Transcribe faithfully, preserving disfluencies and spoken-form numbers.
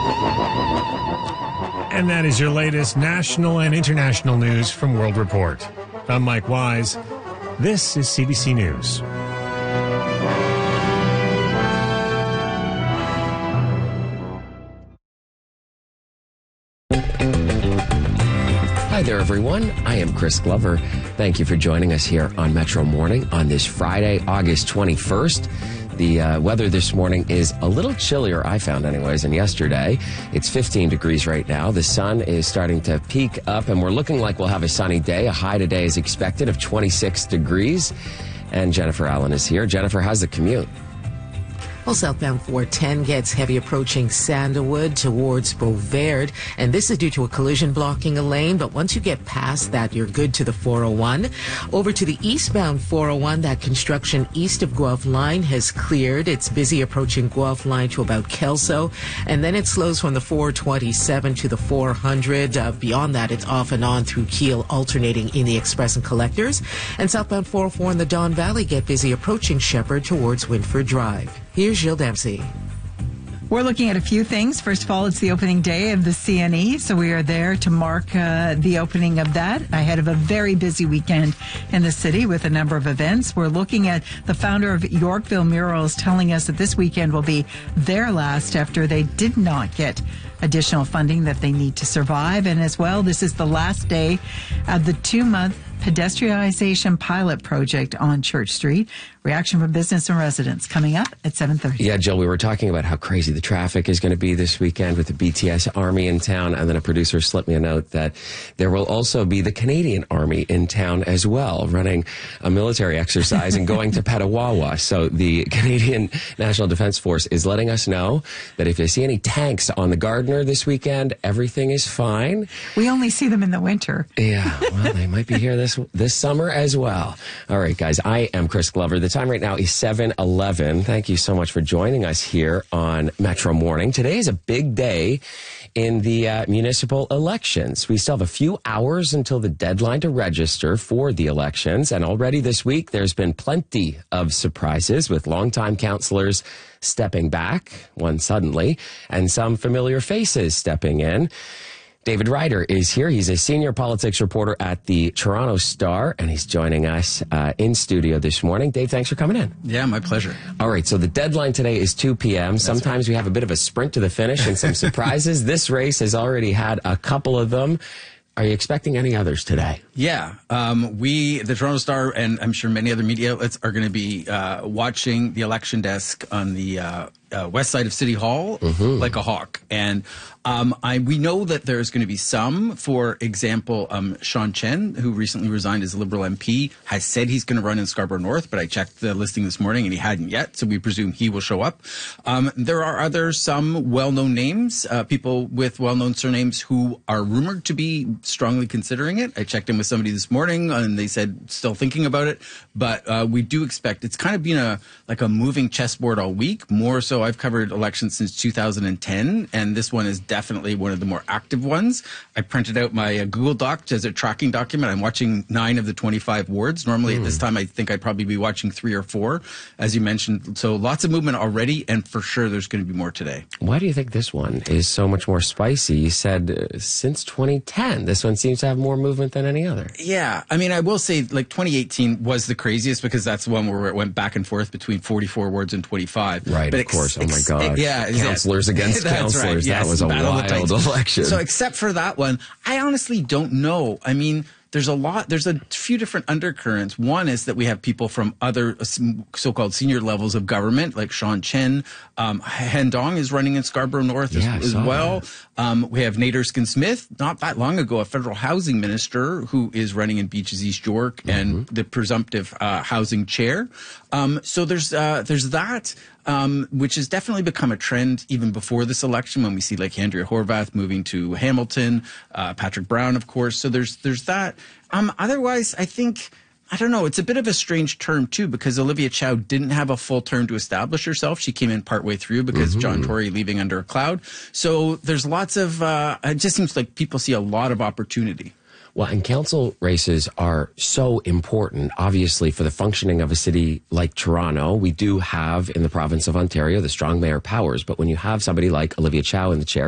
And that is your latest national and international news from World Report. I'm Mike Wise. This is C B C News. Hi there, everyone. I am Chris Glover. Thank you for joining us here on Metro Morning on this Friday, August twenty-first. The uh, weather this morning is a little chillier, I found anyways, than yesterday. It's fifteen degrees right now. The sun is starting to peak up, and we're looking like we'll have a sunny day. A high today is expected of twenty-six degrees. And Jennifer Allen is here. Jennifer, how's the commute? Well, southbound four ten gets heavy approaching Sandalwood towards Beauvert, and this is due to a collision blocking a lane, but once you get past that, you're good to the four oh one. Over to the eastbound four oh one, that construction east of Guelph Line has cleared. It's busy approaching Guelph Line to about Kelso, and then it slows from the four twenty-seven to the four hundred. Uh, beyond that, it's off and on through Kiel, alternating in the Express and Collectors. And southbound four oh four in the Don Valley get busy approaching Shepherd towards Winford Drive. Here's Jill Dempsey. We're looking at a few things. First of all, it's the opening day of the C N E, so we are there to mark uh, the opening of that ahead of a very busy weekend in the city with a number of events. We're looking at the founder of Yorkville Murals telling us that this weekend will be their last after they did not get additional funding that they need to survive. And as well, this is the last day of the two-month pedestrianization pilot project on Church Street. Reaction from business and residents coming up at seven thirty. Yeah, Jill, we were talking about how crazy the traffic is going to be this weekend with the B T S Army in town, and then a producer slipped me a note that there will also be the Canadian Army in town as well, running a military exercise and going to Petawawa. So the Canadian National Defense Force is letting us know that if you see any tanks on the Gardiner this weekend, everything is fine. We only see them in the winter. Yeah, well, they might be here this this summer as well. All right, guys, I am Chris Glover. The time right now is seven eleven. Thank you so much for joining us here on Metro Morning. Today is a big day in the uh, municipal elections. We still have a few hours until the deadline to register for the elections. And already this week, there's been plenty of surprises with longtime councillors stepping back, one suddenly, and some familiar faces stepping in. David Ryder is here. He's a senior politics reporter at the Toronto Star, and he's joining us uh, in studio this morning. Dave, thanks for coming in. Yeah, my pleasure. All right, so the deadline today is two p.m. That's Sometimes right. we have a bit of a sprint to the finish and some surprises. This race has already had a couple of them. Are you expecting any others today? Yeah. Um, we, the Toronto Star, and I'm sure many other media outlets are going to be uh, watching the election desk on the uh, uh, west side of City Hall mm-hmm. like a hawk. And um, I, we know that there's going to be some. For example, um, Sean Chen, who recently resigned as a Liberal M P, has said he's going to run in Scarborough North, but I checked the listing this morning and he hadn't yet, so we presume he will show up. Um, there are other some well-known names, uh, people with well-known surnames who are rumored to be strongly considering it. I checked in with somebody this morning and they said still thinking about it, but uh, we do expect it's kind of been a like a moving chessboard all week. More so, I've covered elections since two thousand ten, and this one is definitely one of the more active ones. I printed out my uh, Google Doc as a tracking document. I'm watching nine of the twenty-five wards. Normally mm. at this time, I think I'd probably be watching three or four, as you mentioned. So lots of movement already, and for sure there's going to be more today. Why do you think this one is so much more spicy? You said uh, since twenty ten, this one seems to have more movement than any other. Yeah. I mean, I will say like twenty eighteen was the craziest because that's the one where it went back and forth between forty-four wards and twenty-five. Right, but of course. Ex- oh, my God. Ex- yeah. Councillors against councillors. Right. Yes, that was a wild election. So except for that one, I honestly don't know. I mean, there's a lot, there's a few different undercurrents. One is that we have people from other so-called senior levels of government, like Sean Chen. Um, Han Dong is running in Scarborough North yeah, as, as well. Um, we have Nate Erskine-Smith, not that long ago, a federal housing minister who is running in Beaches East York mm-hmm. and the presumptive uh, housing chair. Um, so there's uh, there's that. Um, which has definitely become a trend even before this election when we see like Andrea Horwath moving to Hamilton, uh, Patrick Brown, of course. So there's there's that. Um, otherwise, I think, I don't know, it's a bit of a strange term too because Olivia Chow didn't have a full term to establish herself. She came in partway through because mm-hmm. John Tory leaving under a cloud. So there's lots of, uh, it just seems like people see a lot of opportunity. Well, and council races are so important, obviously, for the functioning of a city like Toronto. We do have in the province of Ontario the strong mayor powers, but when you have somebody like Olivia Chow in the chair,